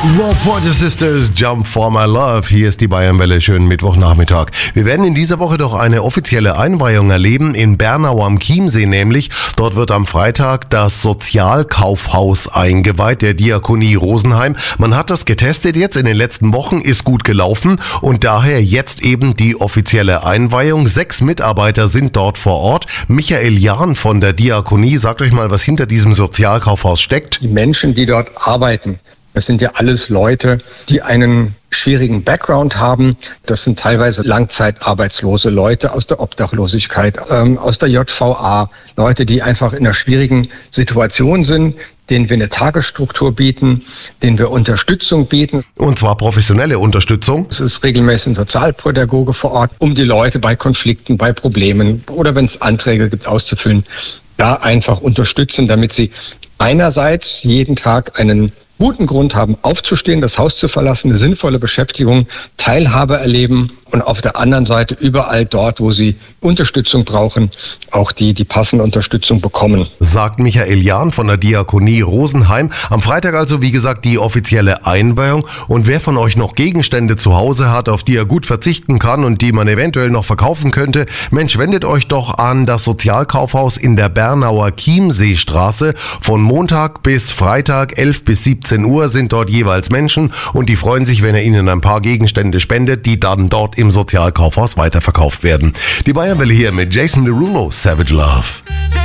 The Pointer Sisters, Jump for My Love. Hier ist die Bayernwelle. Schönen Mittwochnachmittag. Wir werden in dieser Woche doch eine offizielle Einweihung erleben, in Bernau am Chiemsee nämlich. Dort wird am Freitag das Sozialkaufhaus eingeweiht, der Diakonie Rosenheim. Man hat das getestet jetzt in den letzten Wochen, ist gut gelaufen und daher jetzt eben die offizielle Einweihung. 6 Mitarbeiter sind dort vor Ort. Michael Jahn von der Diakonie, sagt euch mal, was hinter diesem Sozialkaufhaus steckt. Die Menschen, die dort arbeiten, das sind ja alles Leute, die einen schwierigen Background haben. Das sind teilweise langzeitarbeitslose Leute aus der Obdachlosigkeit, aus der JVA, Leute, die einfach in einer schwierigen Situation sind, denen wir eine Tagesstruktur bieten, denen wir Unterstützung bieten. Und zwar professionelle Unterstützung. Es ist regelmäßig ein Sozialpädagoge vor Ort, um die Leute bei Konflikten, bei Problemen oder wenn es Anträge gibt auszufüllen, da einfach unterstützen, damit sie einerseits jeden Tag einen guten Grund haben, aufzustehen, das Haus zu verlassen, eine sinnvolle Beschäftigung, Teilhabe erleben und auf der anderen Seite überall dort, wo sie Unterstützung brauchen, auch die passende Unterstützung bekommen. Sagt Michael Jahn von der Diakonie Rosenheim. Am Freitag also, wie gesagt, die offizielle Einweihung. Und wer von euch noch Gegenstände zu Hause hat, auf die er gut verzichten kann und die man eventuell noch verkaufen könnte, Mensch, wendet euch doch an das Sozialkaufhaus in der Bernauer Chiemseestraße. Von Montag bis Freitag 11 bis 17 Uhr sind dort jeweils Menschen und die freuen sich, wenn ihr ihnen ein paar Gegenstände spendet, die dann dort im Sozialkaufhaus weiterverkauft werden. Die Bayernwelle hier mit Jason Derulo, Savage Love.